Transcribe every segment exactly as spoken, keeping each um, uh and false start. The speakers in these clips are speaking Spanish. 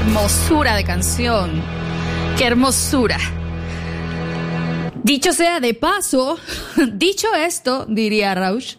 hermosura de canción. Qué hermosura. Dicho sea de paso, dicho esto, diría Rausch,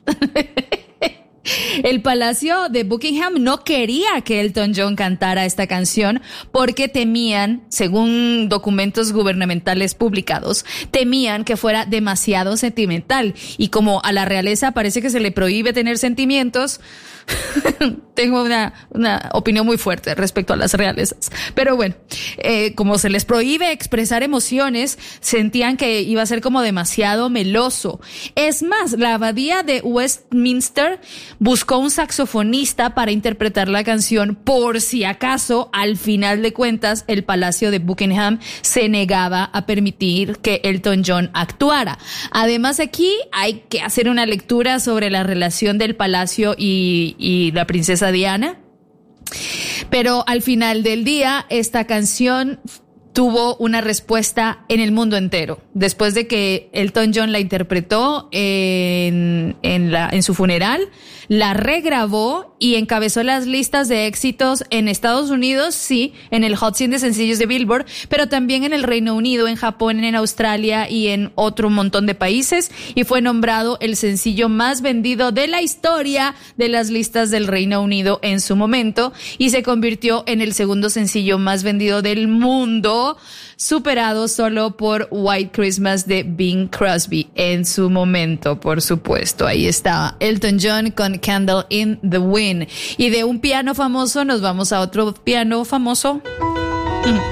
el Palacio de Buckingham no quería que Elton John cantara esta canción porque temían, según documentos gubernamentales publicados, temían que fuera demasiado sentimental. Y como a la realeza parece que se le prohíbe tener sentimientos, tengo una, una opinión muy fuerte respecto a las realezas. Pero bueno, eh, como se les prohíbe expresar emociones, sentían que iba a ser como demasiado meloso. Es más, la abadía de Westminster buscó un saxofonista para interpretar la canción por si acaso, al final de cuentas, el Palacio de Buckingham se negaba a permitir que Elton John actuara. Además, aquí hay que hacer una lectura sobre la relación del palacio y y la princesa Diana, pero al final del día esta canción tuvo una respuesta en el mundo entero. Después de que Elton John la interpretó en, en, la, en su funeral, la regrabó y encabezó las listas de éxitos en Estados Unidos, sí, en el Hot cien de sencillos de Billboard, pero también en el Reino Unido, en Japón, en Australia y en otro montón de países, y fue nombrado el sencillo más vendido de la historia de las listas del Reino Unido en su momento, y se convirtió en el segundo sencillo más vendido del mundo, superado solo por White Christmas de Bing Crosby en su momento, por supuesto. Ahí está Elton John con Candle in the Wind. Y de un piano famoso nos vamos a otro piano famoso.